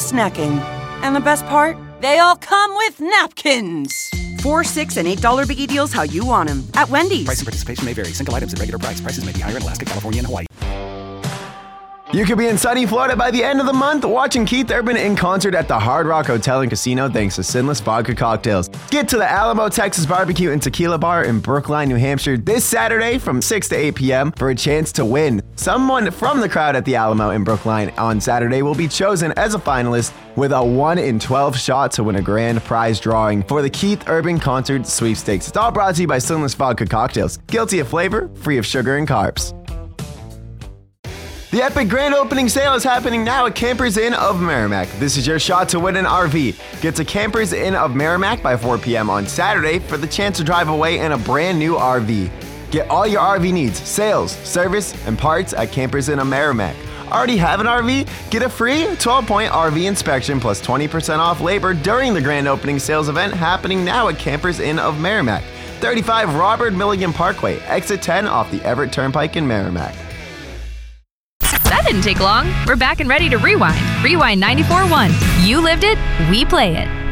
snacking. And the best part? They all come with napkins. 4, $6, and $8 biggie deals how you want them at Wendy's. Price and participation may vary. Single items at regular price. Prices may be higher in Alaska, California, and Hawaii. You could be in sunny Florida by the end of the month watching Keith Urban in concert at the Hard Rock Hotel and Casino thanks to Sinless Vodka Cocktails. Get to the Alamo Texas Barbecue and Tequila Bar in Brookline, New Hampshire this Saturday from 6 to 8 p.m. for a chance to win. Someone from the crowd at the Alamo in Brookline on Saturday will be chosen as a finalist with a 1 in 12 shot to win a grand prize drawing for the Keith Urban Concert Sweepstakes. It's all brought to you by Sinless Vodka Cocktails. Guilty of flavor, free of sugar and carbs. The epic grand opening sale is happening now at Campers Inn of Merrimack. This is your shot to win an RV. Get to Campers Inn of Merrimack by 4 p.m. on Saturday for the chance to drive away in a brand new RV. Get all your RV needs, sales, service, and parts at Campers Inn of Merrimack. Already have an RV? Get a free 12-point RV inspection plus 20% off labor during the grand opening sales event happening now at Campers Inn of Merrimack. 35 Robert Milligan Parkway, exit 10 off the Everett Turnpike in Merrimack. That didn't take long. We're back and ready to rewind. Rewind 94.1. You lived it, we play it.